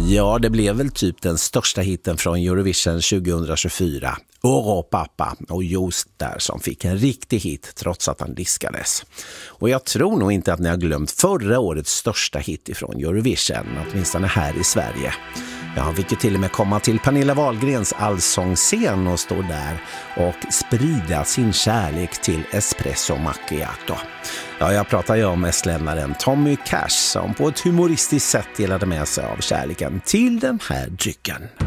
Ja, det blev väl typ den största hitten från Eurovision 2024. Oro pappa och just där som fick en riktig hit trots att han diskades. Och jag tror nog inte att ni har glömt förra årets största hit ifrån Eurovision, åtminstone här i Sverige. Ja, han fick ju till och med komma till Pernilla Wahlgrens allsångsscen och stå där och sprida sin kärlek till espresso macchiato. Ja, jag pratar ju om estländaren Tommy Cash som på ett humoristiskt sätt delade med sig av kärleken till den här drycken.